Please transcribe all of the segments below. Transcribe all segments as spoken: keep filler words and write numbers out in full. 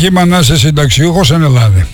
δυστύχημα να είσαι συνταξιούχος εν Ελλάδα.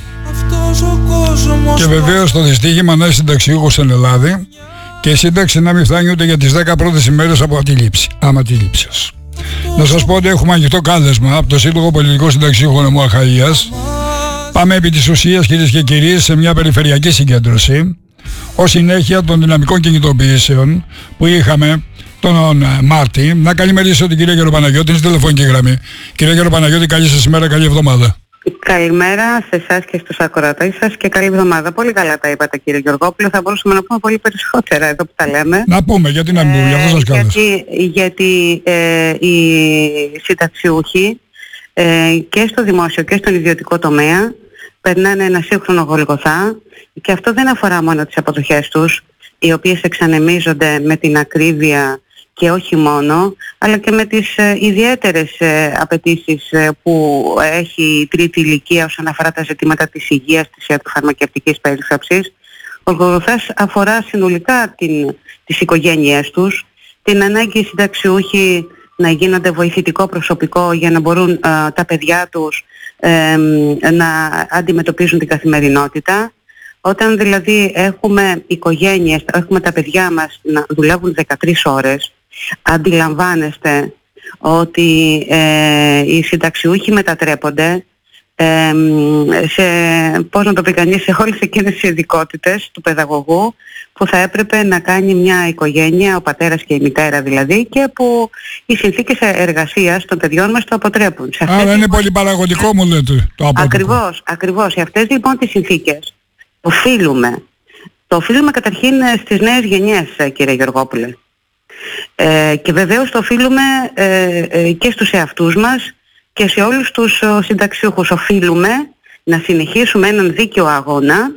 Και βεβαίως το δυστύχημα να είσαι συνταξιούχος εν Ελλάδα και η σύνταξη να μην φτάνει ούτε για τις δέκα πρώτες ημέρες από τη λήψη, άμα τη λήψεις. Να σας πω ότι έχουμε ανοιχτό κάλεσμα από το Σύλλογο Πολιτικών Συνταξιούχων Νομού Αχαΐας. Πάμε επί της ουσίας, κυρίες και κύριοι, σε μια περιφερειακή συγκέντρωση ως συνέχεια των δυναμικών κινητοποιήσεων που είχαμε τον Μάρτη. Να καλημερίσω την κυρία Γεροπαναγιώτη, είναι στη τηλεφωνική γραμμή. Κυρία Γεροπαναγιώτη, καλή σας ημέρα, καλή εβδομάδα. Καλημέρα σε εσάς και στους ακροατές σας και καλή εβδομάδα. Πολύ καλά τα είπατε, κύριε Γεωργόπουλο. Θα μπορούσαμε να πούμε πολύ περισσότερα εδώ που τα λέμε. Να πούμε, γιατί να μην πούμε, γι' αυτό σας κάλεσα. Γιατί, γιατί ε, οι συνταξιούχοι ε, και στο δημόσιο και στον ιδιωτικό τομέα περνάνε ένα σύγχρονο Γολγοθά και αυτό δεν αφορά μόνο τις αποδοχές τους, οι οποίες εξανεμίζονται με την ακρίβεια και όχι μόνο, αλλά και με τις ε, ιδιαίτερες ε, απαιτήσεις ε, που έχει η τρίτη ηλικία όσον αφορά τα ζητήματα της υγείας, της ιατροφαρμακευτικής περίθαλψης. Ο Γολγοθάς αφορά συνολικά την, τις οικογένειές τους, την ανάγκη οι συνταξιούχοι να γίνονται βοηθητικό προσωπικό για να μπορούν ε, τα παιδιά τους ε, να αντιμετωπίζουν την καθημερινότητα. Όταν δηλαδή έχουμε οικογένειες, έχουμε τα παιδιά μας να δουλεύουν δεκατρείς ώρες, αντιλαμβάνεστε ότι ε, οι συνταξιούχοι μετατρέπονται ε, σε, πώς να το πει κανείς, σε όλες εκείνες τις ειδικότητες του παιδαγωγού που θα έπρεπε να κάνει μια οικογένεια, ο πατέρας και η μητέρα δηλαδή, και που οι συνθήκες εργασίας των παιδιών μας το αποτρέπουν. Σε Άρα είναι πολύ παραγωγικό, μου λέτε, το απότοκο. Ακριβώς, ακριβώς. Σε αυτές λοιπόν τις συνθήκες οφείλουμε, το οφείλουμε καταρχήν στις νέες γενιές, κύριε Γεωργόπουλε. Ε, και βεβαίως το οφείλουμε ε, ε, και στους εαυτούς μας και σε όλους τους ο, συνταξιούχους. Οφείλουμε να συνεχίσουμε έναν δίκαιο αγώνα,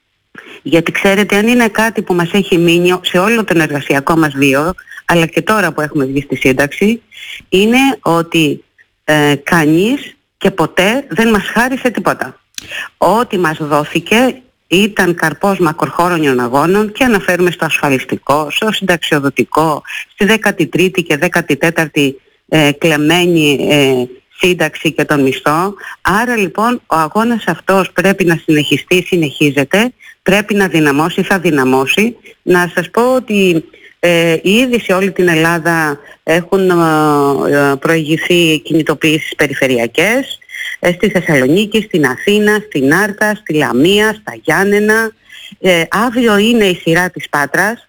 γιατί ξέρετε, αν είναι κάτι που μας έχει μείνει σε όλο τον εργασιακό μας βίο, αλλά και τώρα που έχουμε βγει στη σύνταξη, είναι ότι ε, κανείς και ποτέ δεν μας χάρισε τίποτα. Ό,τι μας δόθηκε ήταν καρπός μακροχρόνιων αγώνων, και αναφέρουμε στο ασφαλιστικό, στο συνταξιοδοτικό, στη δέκατη τρίτη και δέκατη τέταρτη ε, κλεμμένη ε, σύνταξη και τον μισθό. Άρα λοιπόν ο αγώνας αυτός πρέπει να συνεχιστεί, συνεχίζεται, πρέπει να δυναμώσει, θα δυναμώσει. Να σας πω ότι ε, ήδη σε όλη την Ελλάδα έχουν ε, προηγηθεί κινητοποιήσεις περιφερειακές, στη Θεσσαλονίκη, στην Αθήνα, στην Άρτα, στη Λαμία, στα Γιάννενα. Ε, αύριο είναι η σειρά της Πάτρας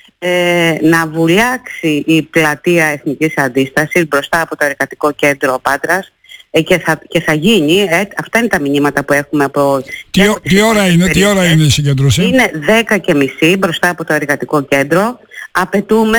ε, να βουλιάξει η πλατεία Εθνικής Αντίστασης μπροστά από το Εργατικό Κέντρο Πάτρας ε, και, θα, και θα γίνει, ε, αυτά είναι τα μηνύματα που έχουμε από... Τι, από τι, ώρα είναι, τι ώρα είναι η συγκέντρωση? Είναι δέκα και μισή μπροστά από το Εργατικό Κέντρο. Απαιτούμε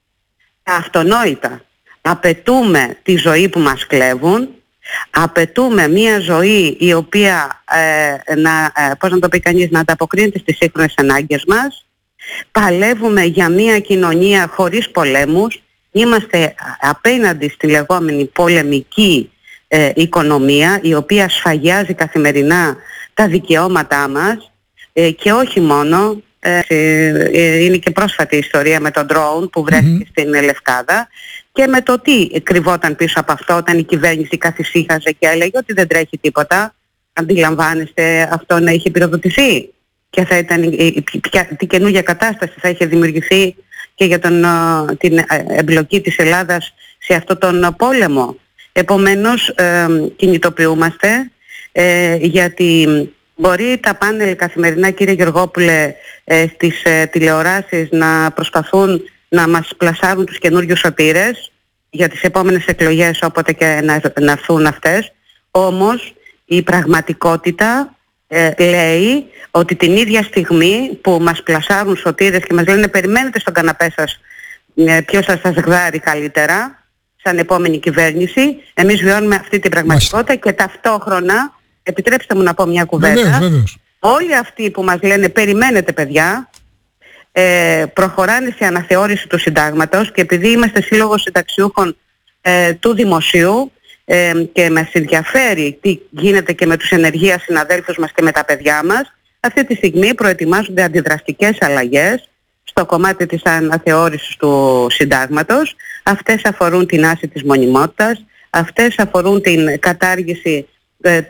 τα αυτονόητα. Απαιτούμε τη ζωή που μας κλέβουν. Απαιτούμε μια ζωή η οποία ε, να, ε, πώς να το πει κανείς, να ανταποκρίνεται στις σύγχρονες ανάγκες μας. Παλεύουμε για μια κοινωνία χωρίς πολέμους. Είμαστε απέναντι στη λεγόμενη πολεμική ε, οικονομία, η οποία σφαγιάζει καθημερινά τα δικαιώματά μας ε, και όχι μόνο. Ε, ε, είναι και πρόσφατη ιστορία με τον drone που βρέθηκε mm-hmm. στην Λευκάδα, και με το τι κρυβόταν πίσω από αυτό όταν η κυβέρνηση καθησύχαζε και έλεγε ότι δεν τρέχει τίποτα. Αντιλαμβάνεστε αυτό να είχε πυροδοτηθεί και θα ήταν ποια, τι καινούργια κατάσταση θα είχε δημιουργηθεί και για τον, την εμπλοκή της Ελλάδας σε αυτόν τον πόλεμο. Επομένως ε, κινητοποιούμαστε ε, γιατί μπορεί τα πάνελ καθημερινά, κύριε Γεωργόπουλε, ε, στις ε, τηλεοράσεις να προσπαθούν να μας πλασάρουν τους καινούριους σωτήρες για τις επόμενες εκλογές, όποτε και να, να έρθουν αυτές. Όμως η πραγματικότητα ε, λέει ότι την ίδια στιγμή που μας πλασάρουν σωτήρες και μας λένε περιμένετε στον καναπέ σας ε, ποιος θα σας γδάρει καλύτερα σαν επόμενη κυβέρνηση, εμείς βιώνουμε αυτή την πραγματικότητα. Μάλιστα. Και ταυτόχρονα, επιτρέψτε μου να πω μια κουβέντα, βεβαίως, βεβαίως. Όλοι αυτοί που μας λένε περιμένετε παιδιά, Ε, προχωράνε σε αναθεώρηση του συντάγματος, και επειδή είμαστε σύλλογος συνταξιούχων ε, του δημοσίου ε, και μας ενδιαφέρει τι γίνεται και με τους ενεργεία συναδέλφους μας και με τα παιδιά μας, αυτή τη στιγμή προετοιμάζονται αντιδραστικές αλλαγές στο κομμάτι της αναθεώρησης του συντάγματος. Αυτές αφορούν την άρση της μονιμότητας, αυτές αφορούν την κατάργηση ε,